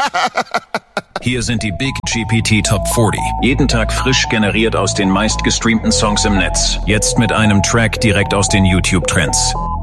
Hier sind die Big GPT Top 40. Jeden Tag frisch generiert aus den meistgestreamten Songs im Netz. Jetzt mit einem Track direkt aus den YouTube-Trends.